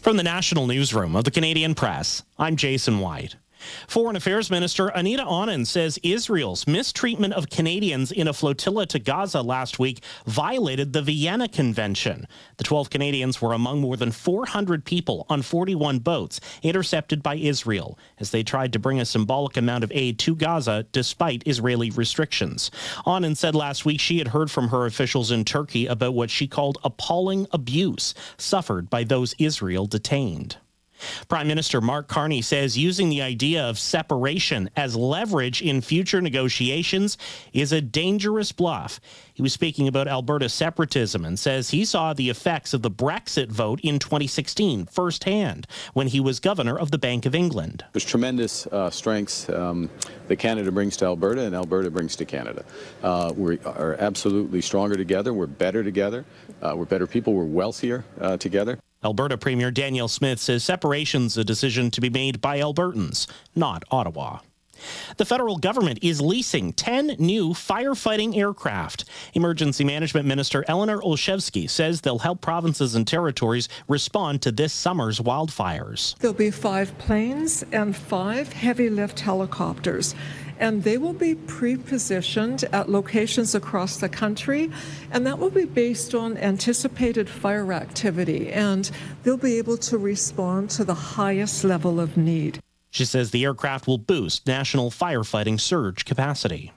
From the National Newsroom of the Canadian Press, I'm Jason White. Foreign Affairs Minister Anita Anand says Israel's mistreatment of Canadians in a flotilla to Gaza last week violated the Vienna Convention. The 12 Canadians were among more than 400 people on 41 boats intercepted by Israel as they tried to bring a symbolic amount of aid to Gaza despite Israeli restrictions. Anand said last week she had heard from her officials in Turkey about what she called appalling abuse suffered by those Israel detained. Prime Minister Mark Carney says using the idea of separation as leverage in future negotiations is a dangerous bluff. He was speaking about Alberta separatism and says he saw the effects of the Brexit vote in 2016 firsthand when he was governor of the Bank of England. There's tremendous strengths that Canada brings to Alberta and Alberta brings to Canada. We are absolutely stronger together. We're better together. We're better people. We're wealthier together. Alberta Premier Danielle Smith says separation's a decision to be made by Albertans, not Ottawa. The federal government is leasing 10 new firefighting aircraft. Emergency Management Minister Eleanor Olszewski says they'll help provinces and territories respond to this summer's wildfires. There'll be 5 planes and 5 heavy-lift helicopters, and they will be pre-positioned at locations across the country, and that will be based on anticipated fire activity, and they'll be able to respond to the highest level of need. She says the aircraft will boost national firefighting surge capacity.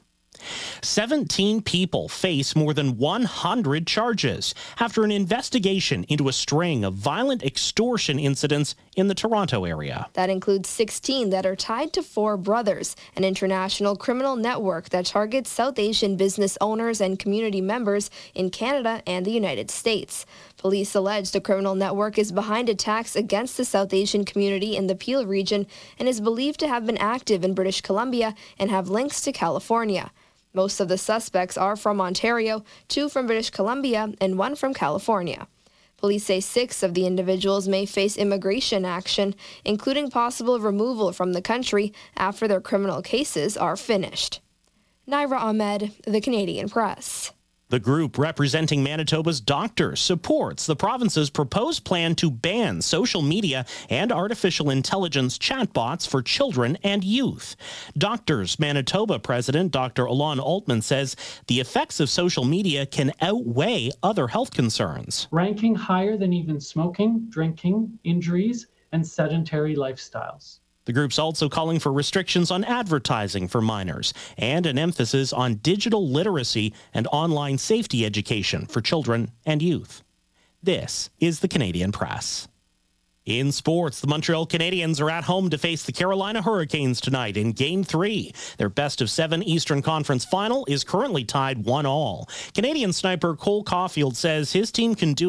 17 people face more than 100 charges after an investigation into a string of violent extortion incidents in the Toronto area. That includes 16 that are tied to 4 Brothers, an international criminal network that targets South Asian business owners and community members in Canada and the United States. Police allege the criminal network is behind attacks against the South Asian community in the Peel region and is believed to have been active in British Columbia and have links to California. Most of the suspects are from Ontario, 2 from British Columbia, and 1 from California. Police say 6 of the individuals may face immigration action, including possible removal from the country after their criminal cases are finished. Naira Ahmed, The Canadian Press. The group representing Manitoba's doctors supports the province's proposed plan to ban social media and artificial intelligence chatbots for children and youth. Doctors Manitoba President Dr. Alon Altman says the effects of social media can outweigh other health concerns. Ranking higher than even smoking, drinking, injuries, and sedentary lifestyles. The group's also calling for restrictions on advertising for minors and an emphasis on digital literacy and online safety education for children and youth. This is the Canadian Press. In sports, the Montreal Canadiens are at home to face the Carolina Hurricanes tonight in Game 3. Their best-of-7 Eastern Conference final is currently tied 1-1. Canadian sniper Cole Caulfield says his team can do